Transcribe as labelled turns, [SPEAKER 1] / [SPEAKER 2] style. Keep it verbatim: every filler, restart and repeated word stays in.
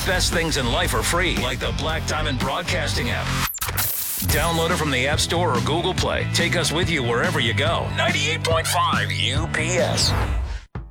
[SPEAKER 1] Best things in life are free, like the Black Diamond Broadcasting app. Download it from the App Store or Google Play. Take us with you wherever you go. ninety-eight point five U P S.